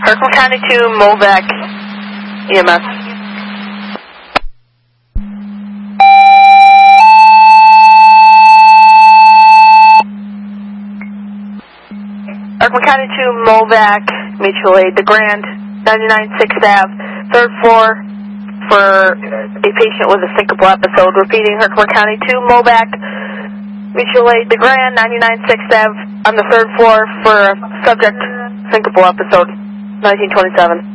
Herkimer County 2, Movac, EMS. Herkimer County 2, Movac, mutual aid, the Grand, 99 6th Ave, 3rd floor for a patient with a syncopal episode. Repeating, Herkimer County 2, Movac, mutual aid, the Grand, 99 6th Ave, on the 3rd floor for a subject syncopal episode, 1927.